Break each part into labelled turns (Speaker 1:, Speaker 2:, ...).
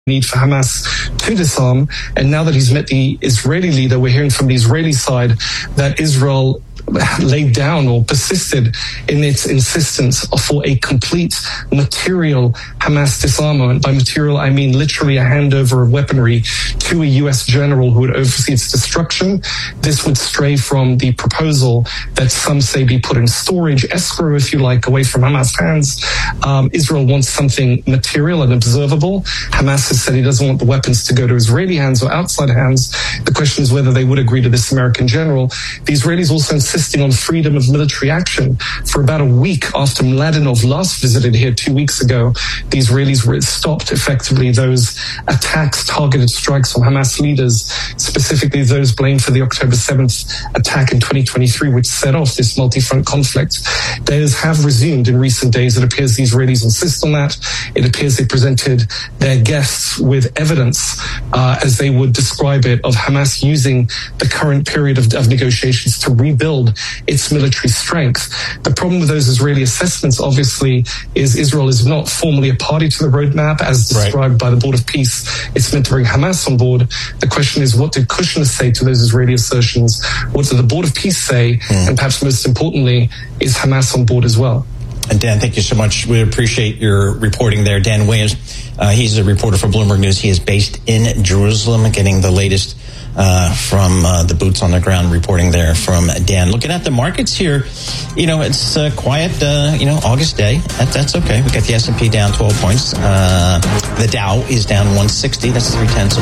Speaker 1: need for Hamas to disarm. And now that he's met the Israeli leader, we're hearing from the Israeli side that Israel laid down or persisted in its insistence for a complete material Hamas disarmament. By material, I mean literally a handover of weaponry to a U.S. general who would oversee its destruction. This would stray from the proposal that some say be put in storage, escrow, if you like, away from Hamas' hands. Israel wants something material and observable. Hamas has said he doesn't want the weapons to go to Israeli hands or outside hands. The question is whether they would agree to this American general. The Israelis also insisting on freedom of military action. For about a week after Mladenov last visited here 2 weeks ago, the Israelis stopped effectively those attacks, targeted strikes on Hamas leaders, specifically those blamed for the October 7th attack in 2023, which set off this multi-front conflict. Those have resumed in recent days. It appears the Israelis insist on that. It appears they presented their guests with evidence, as they would describe it, of Hamas using the current period of negotiations to rebuild its military strength. The problem with those Israeli assessments, obviously, is Israel is not formally a party to the roadmap, as described by the Board of Peace. It's meant to bring Hamas on board. The question is, what did Kushner say to those Israeli assertions? What did the Board of Peace say? And perhaps most importantly, is Hamas on board as well?
Speaker 2: And Dan, thank you so much. We appreciate your reporting there. Dan Williams, he's a reporter for Bloomberg News. He is based in Jerusalem, getting the latest from the boots on the ground reporting there from Dan. Looking at the markets here, it's quiet, August day. That's okay. We got the S&P down 12 points. The Dow is down 160. That's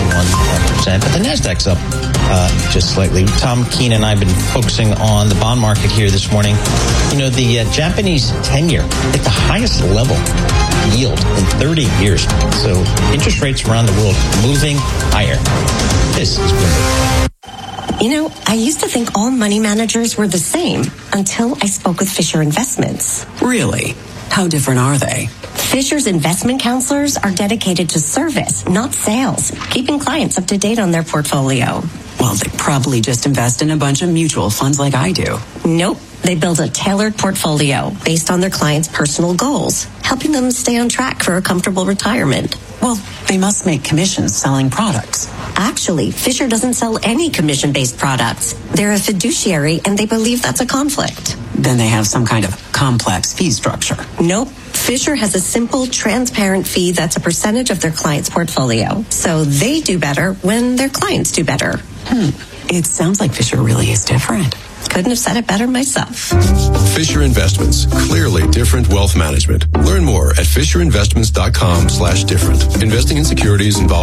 Speaker 2: 0.3%. But the Nasdaq's up just slightly. Tom Keene and I have been focusing on the bond market here this morning. The Japanese 10-year at the highest level yield in 30 years. So interest rates around the world moving higher. This is Bloomberg.
Speaker 3: I used to think all money managers were the same until I spoke with Fisher Investments.
Speaker 4: Really? How different are they?
Speaker 3: Fisher's investment counselors are dedicated to service, not sales, keeping clients up to date on their portfolio.
Speaker 4: Well, they probably just invest in a bunch of mutual funds like I do.
Speaker 3: Nope. They build a tailored portfolio based on their clients' personal goals, helping them stay on track for a comfortable retirement.
Speaker 4: Well, they must make commissions selling products.
Speaker 3: Actually, Fisher doesn't sell any commission-based products. They're a fiduciary, and they believe that's a conflict.
Speaker 4: Then they have some kind of complex fee structure.
Speaker 3: Nope. Fisher has a simple, transparent fee that's a percentage of their client's portfolio. So they do better when their clients do better.
Speaker 4: It sounds like Fisher really is different.
Speaker 3: Couldn't have said it better myself.
Speaker 5: Fisher Investments. Clearly different wealth management. Learn more at FisherInvestments.com/different. Investing in securities involved